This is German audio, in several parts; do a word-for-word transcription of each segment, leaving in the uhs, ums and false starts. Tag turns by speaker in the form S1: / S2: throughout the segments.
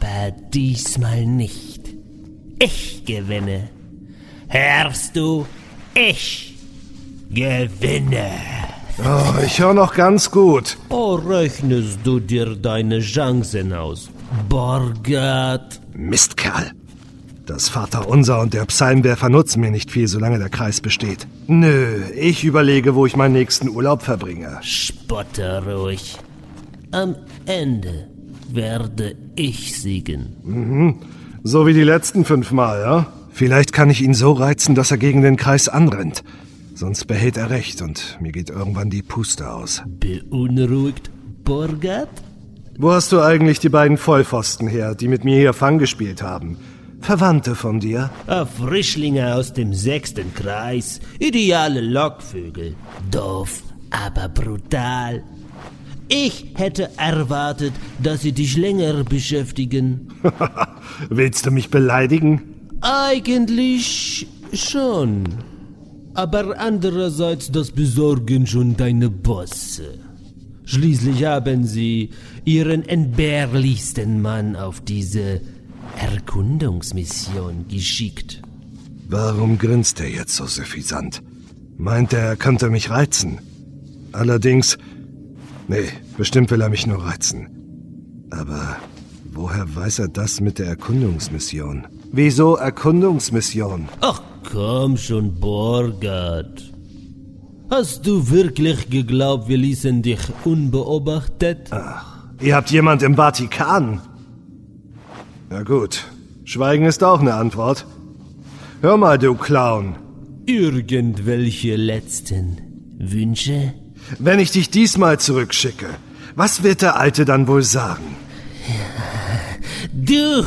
S1: Aber diesmal nicht. Ich gewinne. Hörst du? Ich gewinne.
S2: Oh, ich höre noch ganz gut.
S1: Oh, rechnest du dir deine Chancen aus, Borgert?
S2: Mistkerl. Das Vaterunser und der Psalmwerfer nutzen mir nicht viel, solange der Kreis besteht. Nö, ich überlege, wo ich meinen nächsten Urlaub verbringe.
S1: Spotte ruhig. Am Ende werde ich siegen.
S2: Mhm. So wie die letzten fünfmal, ja? Vielleicht kann ich ihn so reizen, dass er gegen den Kreis anrennt. Sonst behält er recht und mir geht irgendwann die Puste aus.
S1: Beunruhigt, Borgert?
S2: Wo hast du eigentlich die beiden Vollpfosten her, die mit mir hier Fang gespielt haben? Verwandte von dir?
S1: Ah, Frischlinge aus dem sechsten Kreis. Ideale Lockvögel. Doof, aber brutal. Ich hätte erwartet, dass sie dich länger beschäftigen.
S2: Willst du mich beleidigen?
S1: Eigentlich schon. Aber andererseits, das besorgen schon deine Bosse. Schließlich haben sie ihren entbehrlichsten Mann auf diese Erkundungsmission geschickt.
S2: Warum grinst er jetzt so suffisant? Meint er, er könnte mich reizen? Allerdings... Nee, bestimmt will er mich nur reizen. Aber woher weiß er das mit der Erkundungsmission? Wieso Erkundungsmission?
S1: Ach komm schon, Borgert. Hast du wirklich geglaubt, wir ließen dich unbeobachtet?
S2: Ach, ihr habt jemand im Vatikan? Na gut, Schweigen ist auch eine Antwort. Hör mal, du Clown.
S1: Irgendwelche letzten Wünsche?
S2: Wenn ich dich diesmal zurückschicke, was wird der Alte dann wohl sagen?
S1: Du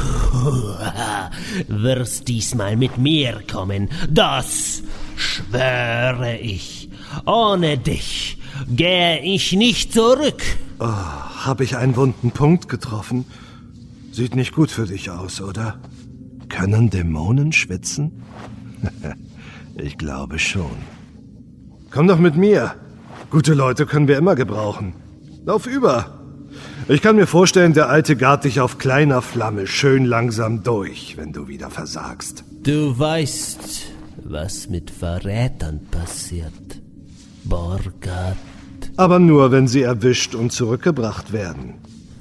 S1: wirst diesmal mit mir kommen, das schwöre ich. Ohne dich gehe ich nicht zurück.
S2: Oh, habe ich einen wunden Punkt getroffen? Sieht nicht gut für dich aus, oder? Können Dämonen schwitzen? Ich glaube schon. Komm doch mit mir. Gute Leute können wir immer gebrauchen. Lauf über. Ich kann mir vorstellen, der Alte gart dich auf kleiner Flamme schön langsam durch, wenn du wieder versagst.
S1: Du weißt, was mit Verrätern passiert, Borgert.
S2: Aber nur, wenn sie erwischt und zurückgebracht werden.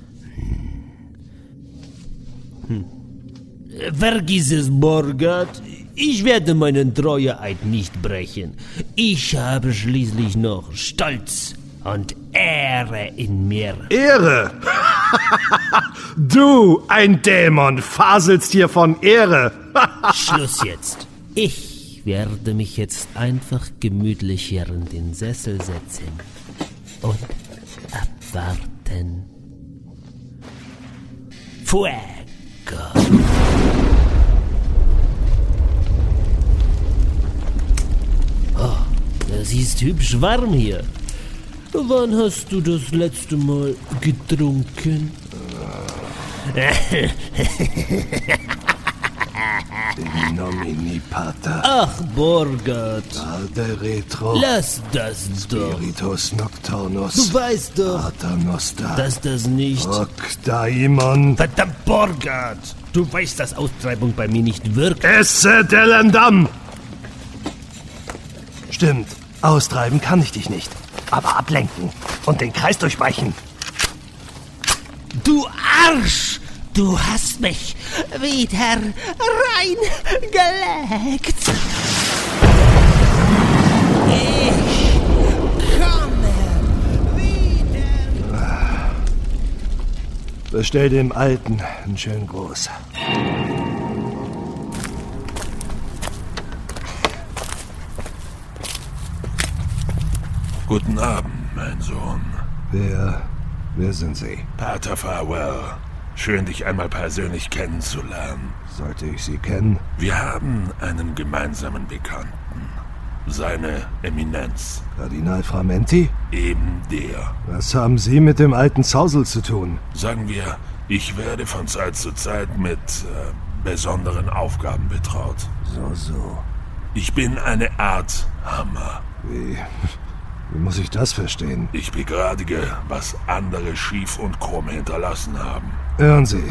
S1: Hm. Vergiss es, Borgert. Ich werde meinen Treueeid nicht brechen. Ich habe schließlich noch Stolz und Ehre in mir.
S2: Ehre? Du, ein Dämon, faselst hier von Ehre.
S1: Schluss jetzt. Ich werde mich jetzt einfach gemütlich hier in den Sessel setzen und abwarten. Fuego! Oh, das ist hübsch warm hier. Wann hast du das letzte Mal getrunken?
S2: In nomine Pater.
S1: Ach, Borgert.
S2: Valde retro.
S1: Lass das doch.
S2: Spiritus nocturnus.
S1: Du weißt doch,
S2: Pater noster.
S1: dass das nicht...
S2: Hoc daimon.
S1: Verdammt, Borgert. Du weißt, dass Austreibung bei mir nicht wirkt.
S2: Esse delendam. Stimmt, austreiben kann ich dich nicht. Aber ablenken und den Kreis durchweichen.
S1: Du Arsch! Du hast mich wieder reingelegt. Ich komme wieder.
S2: Bestell dem Alten einen schönen Gruß.
S3: Guten Abend, mein Sohn.
S2: Wer, wer sind Sie?
S3: Pater Farwell. Schön, dich einmal persönlich kennenzulernen.
S2: Sollte ich Sie kennen?
S3: Wir haben einen gemeinsamen Bekannten. Seine Eminenz.
S2: Kardinal Framenti?
S3: Eben der.
S2: Was haben Sie mit dem alten Zausel zu tun?
S3: Sagen wir, ich werde von Zeit zu Zeit mit äh, besonderen Aufgaben betraut.
S2: So, so.
S3: Ich bin eine Art Hammer.
S2: Wie... Wie muss ich das verstehen?
S3: Ich begradige, was andere schief und krumm hinterlassen haben.
S2: Hören Sie,